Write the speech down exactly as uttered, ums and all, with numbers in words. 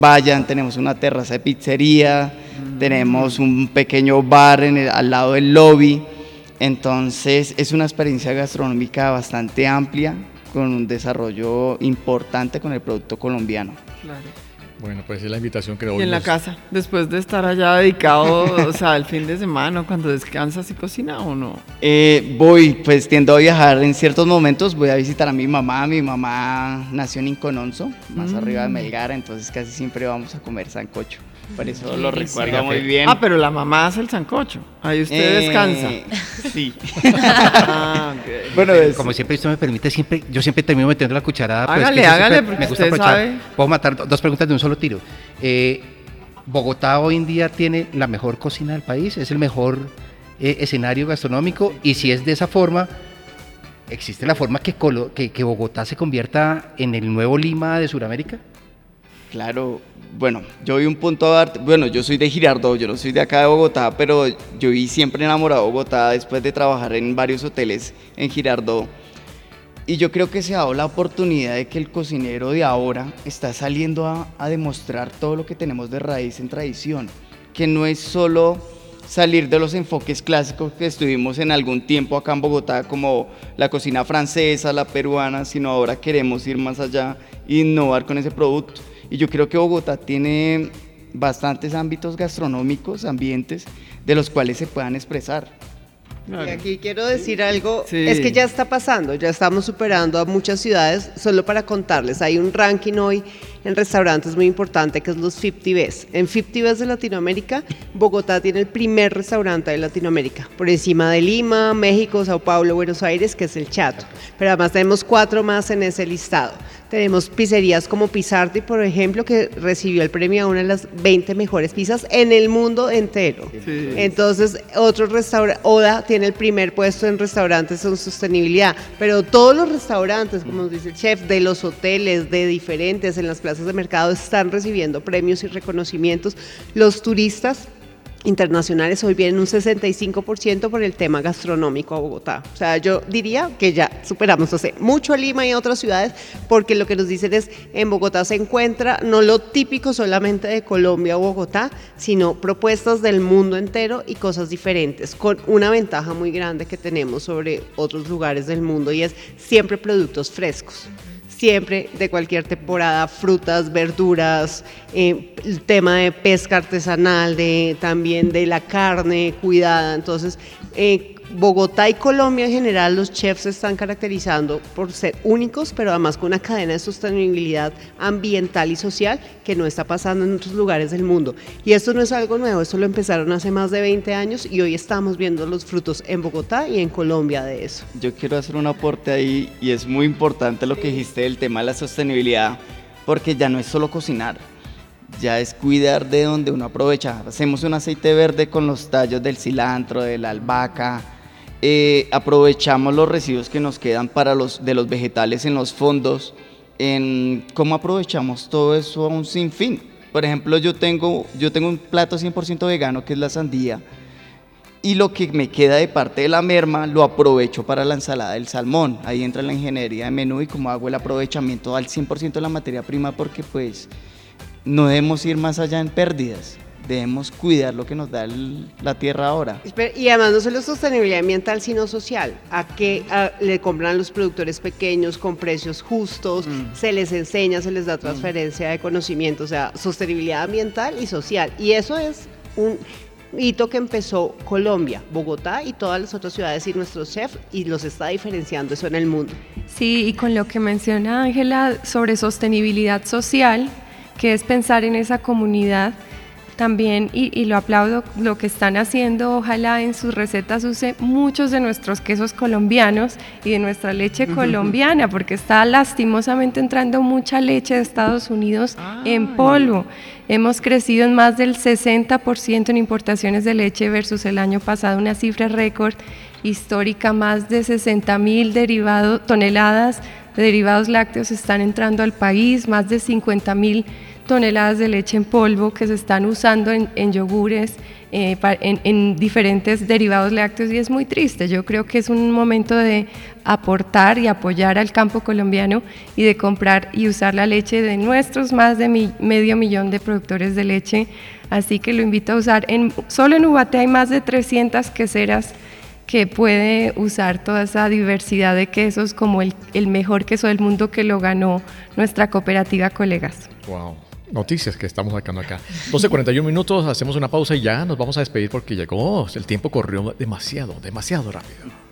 vayan, tenemos una terraza de pizzería, mm. tenemos un pequeño bar en el, al lado del lobby, entonces es una experiencia gastronómica bastante amplia, con un desarrollo importante con el producto colombiano. Claro. Bueno, pues es la invitación que le doy. Y en la casa, después de estar allá dedicado, o sea, el fin de semana, cuando descansas y cocina o no? Eh, voy, pues tiendo a viajar en ciertos momentos, voy a visitar a mi mamá, mi mamá nació en Incononso, más mm. arriba de Melgar, entonces casi siempre vamos a comer sancocho, por eso sí, lo recuerdo sí. muy bien. Ah, pero la mamá hace el sancocho, ahí usted eh, descansa. Sí. Ah, okay. Bueno, es... como siempre usted me permite, siempre, yo siempre termino metiendo la cucharada. Hágale, pues, hágale, porque me gusta usted aprovechar. sabe. Puedo matar dos preguntas de un solo tiro. Eh, Bogotá hoy en día tiene la mejor cocina del país, es el mejor eh, escenario gastronómico, y si es de esa forma, ¿existe la forma que, Colo, que, que Bogotá se convierta en el nuevo Lima de Sudamérica? Claro, bueno, yo vi un punto de, bueno, yo soy de Girardot, yo no soy de acá de Bogotá, pero yo vi siempre enamorado de Bogotá después de trabajar en varios hoteles en Girardot. Y yo creo que se ha dado la oportunidad de que el cocinero de ahora está saliendo a, a demostrar todo lo que tenemos de raíz en tradición, que no es solo salir de los enfoques clásicos que estuvimos en algún tiempo acá en Bogotá, como la cocina francesa, la peruana, sino ahora queremos ir más allá e innovar con ese producto. Y yo creo que Bogotá tiene bastantes ámbitos gastronómicos, ambientes, de los cuales se puedan expresar. Y aquí quiero decir algo, sí. es que ya está pasando, ya estamos superando a muchas ciudades. Solo para contarles, hay un ranking hoy en restaurantes muy importante que es los cincuenta Best. En cincuenta Best de Latinoamérica, Bogotá tiene el primer restaurante de Latinoamérica, por encima de Lima, México, Sao Paulo, Buenos Aires, que es el Chato. Pero además tenemos cuatro más en ese listado. Tenemos pizzerías como Pizzardi, por ejemplo, que recibió el premio a una de las veinte mejores pizzas en el mundo entero. Sí. Entonces, otro restaurante, Oda tiene el primer puesto en restaurantes en sostenibilidad, pero todos los restaurantes, como nos dice el chef, de los hoteles, de diferentes, en las plazas de mercado, están recibiendo premios y reconocimientos. Los turistas internacionales hoy vienen un sesenta y cinco por ciento por el tema gastronómico a Bogotá. O sea, yo diría que ya superamos hace mucho a Lima y a otras ciudades, porque lo que nos dicen es, en Bogotá se encuentra no lo típico solamente de Colombia o Bogotá, sino propuestas del mundo entero y cosas diferentes, con una ventaja muy grande que tenemos sobre otros lugares del mundo, y es siempre productos frescos. Siempre, de cualquier temporada, frutas, verduras, eh, el tema de pesca artesanal, de, también de la carne cuidada. Entonces, eh, Bogotá y Colombia en general, los chefs se están caracterizando por ser únicos, pero además con una cadena de sostenibilidad ambiental y social que no está pasando en otros lugares del mundo. Y esto no es algo nuevo, esto lo empezaron hace más de veinte años y hoy estamos viendo los frutos en Bogotá y en Colombia de eso. Yo quiero hacer un aporte ahí, y es muy importante lo que dijiste del tema de la sostenibilidad, porque ya no es solo cocinar, ya es cuidar de donde uno aprovecha. Hacemos un aceite verde con los tallos del cilantro, de la albahaca. Eh, aprovechamos los residuos que nos quedan para los, de los vegetales en los fondos, en cómo aprovechamos todo eso a un sinfín. Por ejemplo, yo tengo, yo tengo un plato cien por ciento vegano que es la sandía, y lo que me queda de parte de la merma lo aprovecho para la ensalada del salmón. Ahí entra la ingeniería de menú y cómo hago el aprovechamiento al cien por ciento de la materia prima, porque pues no debemos ir más allá en pérdidas. Debemos cuidar lo que nos da el, la tierra ahora. Y además no solo sostenibilidad ambiental, sino social. ¿A qué a, le compran los productores pequeños con precios justos? Mm. Se les enseña, se les da transferencia mm. de conocimiento, o sea, sostenibilidad ambiental y social. Y eso es un hito que empezó Colombia, Bogotá y todas las otras ciudades y nuestros chefs, y los está diferenciando eso en el mundo. Sí, y con lo que menciona Ángela sobre sostenibilidad social, que es pensar en esa comunidad, también, y, y lo aplaudo, lo que están haciendo, ojalá en sus recetas use muchos de nuestros quesos colombianos y de nuestra leche colombiana, porque está lastimosamente entrando mucha leche de Estados Unidos Ay. en polvo. Hemos crecido en más del sesenta por ciento en importaciones de leche versus el año pasado, una cifra récord histórica. Más de sesenta mil toneladas de derivados lácteos están entrando al país, más de cincuenta mil toneladas de leche en polvo que se están usando en, en yogures, eh, pa, en, en diferentes derivados lácteos, y es muy triste. Yo creo que es un momento de aportar y apoyar al campo colombiano y de comprar y usar la leche de nuestros más de mi, medio millón de productores de leche. Así que lo invito a usar. En, solo en Ubaté hay más de trescientas queseras que puede usar toda esa diversidad de quesos, como el, el mejor queso del mundo que lo ganó nuestra cooperativa Colegas. Wow. Noticias que estamos sacando acá. doce cuarenta y uno minutos, hacemos una pausa y ya nos vamos a despedir porque llegó, el tiempo corrió demasiado, demasiado rápido.